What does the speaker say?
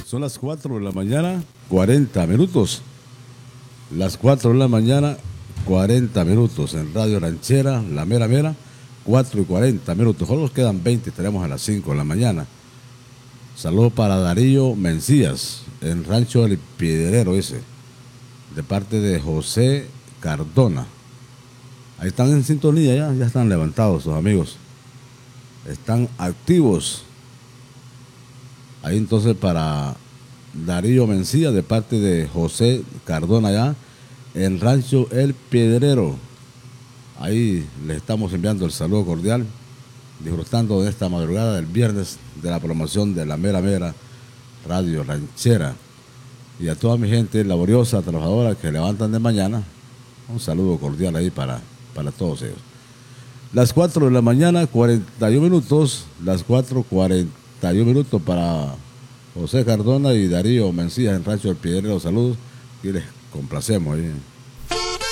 Son las 4 de la mañana, 40 minutos. Las 4 de la mañana, 40 minutos. En Radio Ranchera, La Mera Mera, 4 y 40 minutos. Solo nos quedan 20, estaremos a las 5 de la mañana. Saludos para Darío Mencías, en Rancho del Piedrero ese, de parte de José Cardona. Ahí están en sintonía ya están levantados sus amigos. Están activos. Ahí entonces para Darío Mencía de parte de José Cardona allá en Rancho El Piedrero. Ahí les estamos enviando el saludo cordial, disfrutando de esta madrugada del viernes de la promoción de La Mera Mera Radio Ranchera. Y a toda mi gente laboriosa, trabajadora que levantan de mañana, un saludo cordial ahí para todos ellos. Las 4 de la mañana, 41 minutos, las 4:41 minutos para José Cardona y Darío Mencías en Rancho del Piedrero. Saludos y les complacemos ahí.